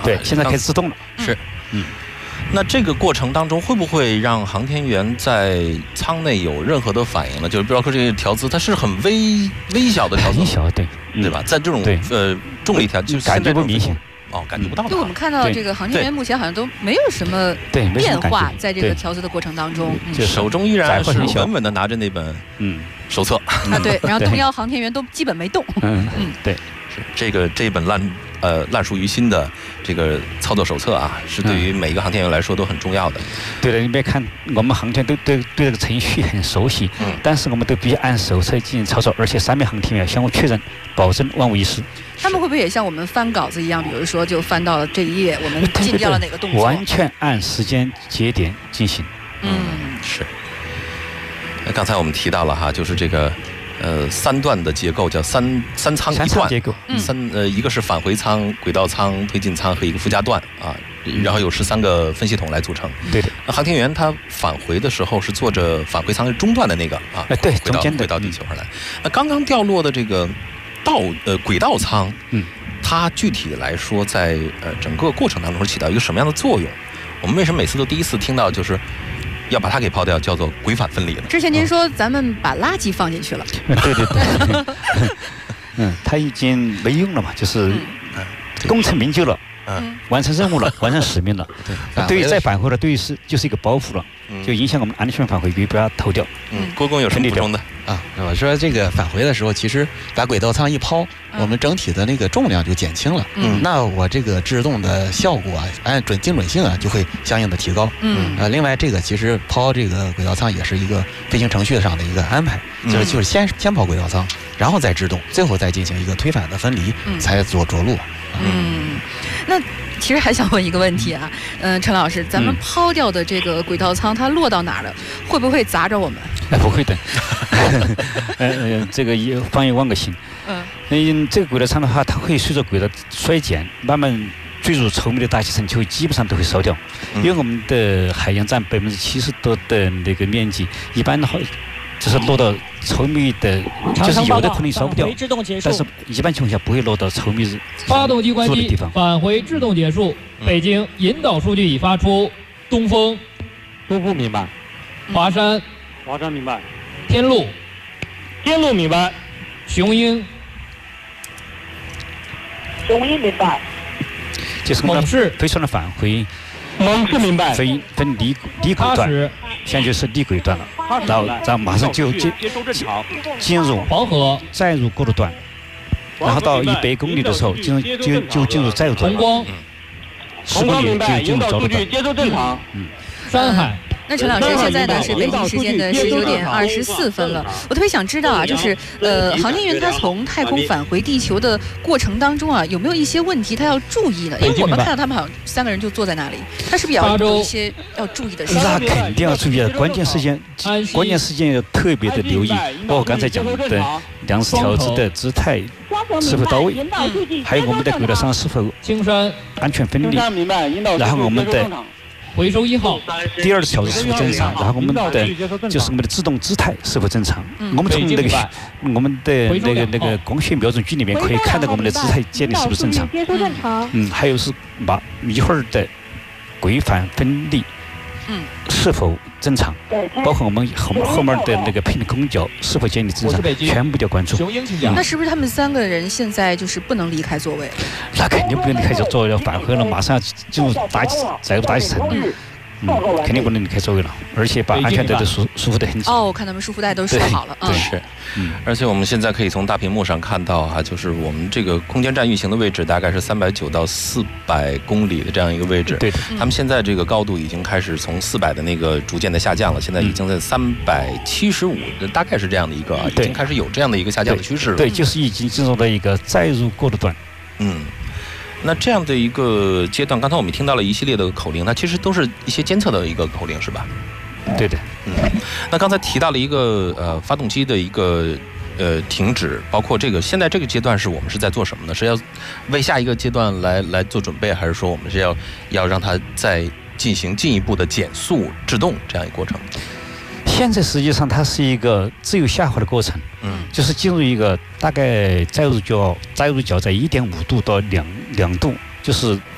对，现在开始自动了。 是，那这个过程当中会不会让航天员在舱内有任何的反应呢？就是包括这个调姿，它是很微小的调姿， 很小，对吧？在这种重力调，就是感觉不明显。 感觉不到。 对，我们看到这个航天员目前好像都没有什么变化，在这个调姿的过程当中， 手中依然是稳稳的拿着那本手册啊，对，然后东幺航天员都基本没动。 对， 是这一本烂熟于心的这个操作手册啊，是对于每一个航天员来说都很重要的。 对的，你别看我们航天都对这个程序很熟悉，但是我们都必须按手册进行操作，而且3名航天员相互确认，保证万无一失。 他们会不会也像我们翻稿子一样，比如说就翻到了这一页，我们禁掉了哪个动作？ 完全按时间节点进行。 是。刚才我们提到了哈，就是这个3段的结构，叫三舱一段结构。 一个是返回舱、轨道舱、推进舱和一个附加段啊，然后有13个分系统来组成。 对的。 航天员他返回的时候是坐着返回舱中段的那个啊， 对，中间的回到地球上来。那刚刚掉落的这个轨道舱，它具体的来说，在整个过程当中是起到一个什么样的作用？我们为什么每次都第一次听到就是要把它给抛掉，叫做轨返分离呢？ 之前您说咱们把垃圾放进去了。 对。它已经没用了嘛，就是功成名就了。完成任务了，完成使命了。对于再返回了，对于就是一个包袱了，就影响我们安全返回，必须把它投掉。 郭工有什么补充的啊？我说这个返回的时候，其实把轨道舱一抛，我们整体的那个重量就减轻了。那我这个制动的效果啊，按精准性啊，就会相应的提高。另外这个其实抛这个轨道舱也是一个飞行程序上的一个安排，就是先抛轨道舱，然后再制动，最后再进行一个推返的分离，才做着陆。 那其实还想问一个问题啊，陈老师，咱们抛掉的这个轨道舱，它落到哪儿了？会不会砸着我们？ 不会的。这个放一万个心。这个轨道舱的话，它会随着轨道衰减，慢慢坠入稠密的大气层，就基本上都会烧掉。因为我们的海洋占70%多的那个面积，一般的话就是落到稠密的，就是有的可能烧不掉，但是一般情况下不会落到稠密发动机关机，返回制动结束。北京引导数据已发出。东风明白。 华山明白。 天路明白。 雄鹰明白。 就是我们飞船的返回， 明白。 分离轨段，现在就是离轨段了，然后马上就进入黄河， 再入过渡段，然后到100公里的时候进入载入段。 红光 10公里就进入着陆段。 接收正常。 山海。 那陈老师，现在呢是北京时间的19:24了。我特别想知道啊，就是航天员他从太空返回地球的过程当中啊，有没有一些问题他要注意的？因为我们看到他们好像3个人就坐在那里，他是不是要有一些要注意的事情？ 那肯定要注意的，关键时间要特别的留意，包括刚才讲的粮食调制的姿态是否到位，还有我们的轨道上是否安全分离，然后我们的回收1号第2次调制是否正常，然后我们的制动姿态是否正常。我们从我们的那个光学瞄准镜里面可以看到我们的姿态建立是不是正常。还有是把一会儿的轨返分离是否正常，包括我们后面的那个配的空角是否建立正常，全部都要关注。 那是不是他们3个人现在就是不能离开座位？ 那肯定不能离开座位，要返回了，马上进入载入大气层了。肯定不能离开座位了，而且把安全带都束缚得很紧。 我看他们束缚带都束好了。 对，是。而且我们现在可以从大屏幕上看到哈，就是我们这个空间站运行的位置大概是390到400公里的这样一个位置。 对。 他们现在这个高度已经开始从400的那个逐渐的下降了，现在已经在375，大概是这样的一个已经开始有这样的一个下降的趋势了。 对，就是已经进入了一个载入过渡段。 那这样的一个阶段，刚才我们听到了一系列的口令，那其实都是一些监测的一个口令，是吧？ 对的。 那刚才提到了一个发动机的一个停止，包括这个现在这个阶段是我们是在做什么呢？是要为下一个阶段来做准备，还是说我们是要让它再进行进一步的减速制动这样一个过程？ 现在实际上它是一个自由下滑的过程，就是进入一个大概载入角在1.5度到2度，就是